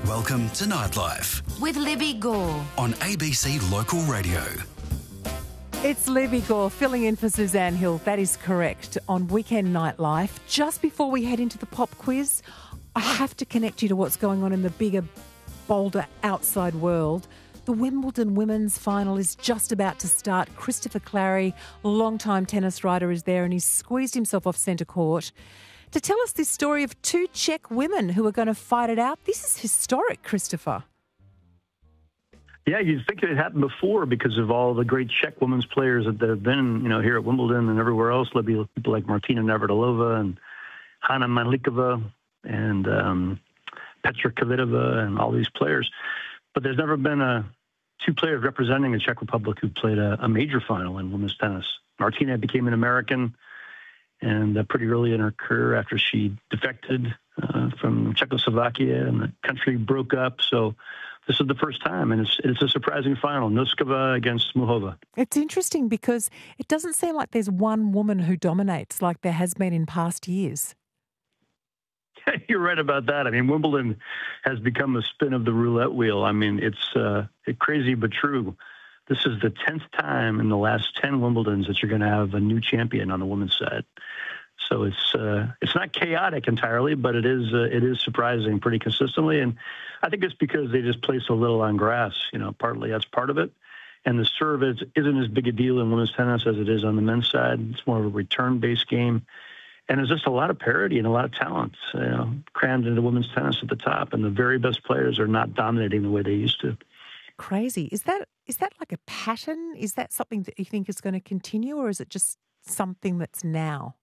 Welcome to Nightlife with Libby Gore on ABC Local Radio. It's Libby Gore filling in for Suzanne Hill. That is correct. On Weekend Nightlife, just before we head into the pop quiz, I have to connect you to what's going on in the bigger, bolder outside world. The Wimbledon women's final is just about to start. Christopher Clarey, long-time tennis writer, is there and he's squeezed himself off centre court to tell us this story of two Czech women who are going to fight it out. This is historic, Christopher. Yeah, you'd think it had happened before because of all the great Czech women's players that have been, here at Wimbledon and everywhere else. There'll be people like Martina Navratilova and Hanna Manlikova and Petra Kvitova and all these players. But there's never been two players representing the Czech Republic who played a major final in women's tennis. Martina became an American and pretty early in her career after she defected from Czechoslovakia and the country broke up. So this is the first time, and it's a surprising final. Noskova against Muhova. It's interesting because it doesn't seem like there's one woman who dominates like there has been in past years. You're right about that. I mean, Wimbledon has become a spin of the roulette wheel. I mean, it's crazy but true. This is the 10th time in the last 10 Wimbledons that you're going to have a new champion on the women's side. So it's not chaotic entirely, but it is surprising pretty consistently. And I think it's because they just play so little on grass. Partly that's part of it. And the serve isn't as big a deal in women's tennis as it is on the men's side. It's more of a return-based game. And there's just a lot of parity and a lot of talent crammed into women's tennis at the top. And the very best players are not dominating the way they used to. Crazy. Is that like a pattern? Is that something that you think is going to continue, or is it just something that's now?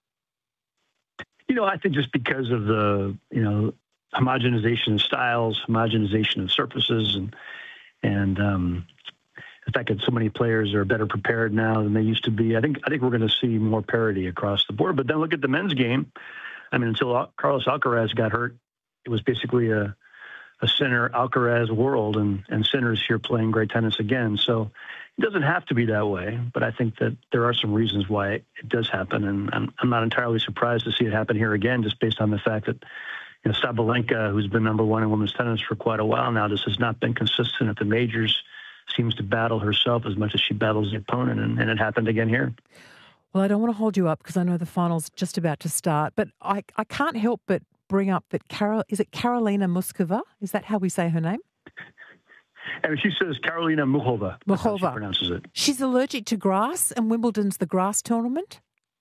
I think just because of the, homogenization of styles, homogenization of surfaces, and the fact that so many players are better prepared now than they used to be. I think we're going to see more parity across the board. But then look at the men's game. I mean, until Carlos Alcaraz got hurt, it was basically a Sinner Alcaraz world, and Sinner's here playing great tennis again. So it doesn't have to be that way, but I think that there are some reasons why it does happen, and I'm not entirely surprised to see it happen here again, just based on the fact that Sabalenka, who's been number one in women's tennis for quite a while now, just has not been consistent at the majors, seems to battle herself as much as she battles the opponent, and it happened again here. Well, I don't want to hold you up because I know the final's just about to start, but I can't help but bring up that is it Karolina Muskova? Is that how we say her name? And she says Karolina Muhova. That's how she pronounces it. She's allergic to grass, and Wimbledon's the grass tournament.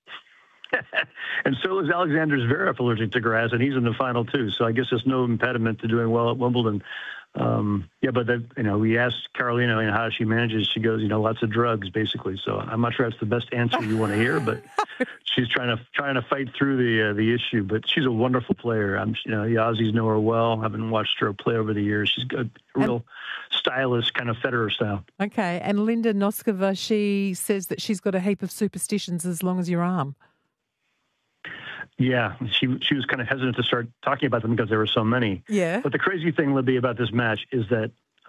And so is Alexander Zverev allergic to grass, and he's in the final too. So I guess there's no impediment to doing well at Wimbledon. But we asked Karolina how she manages. She goes, lots of drugs, basically. So I'm not sure that's the best answer you want to hear, but she's trying to fight through the issue. But she's a wonderful player. The Aussies know her well. I've been watched her play over the years. She's a real stylish, kind of Federer style. Okay, and Linda Noskova, she says that she's got a heap of superstitions as long as your arm. Yeah, she was kind of hesitant to start talking about them because there were so many. Yeah. But the crazy thing, Libby, about this match is that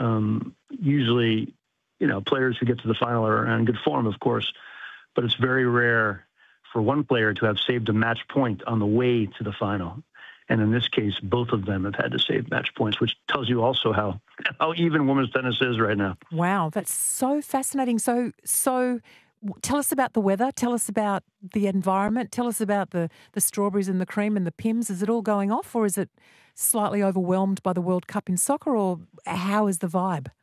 usually, players who get to the final are in good form, of course, but it's very rare for one player to have saved a match point on the way to the final. And in this case, both of them have had to save match points, which tells you also how even women's tennis is right now. Wow, that's so fascinating. So tell us about the weather. Tell us about the environment. Tell us about the strawberries and the cream and the Pimm's. Is it all going off, or is it slightly overwhelmed by the World Cup in soccer, or how is the vibe?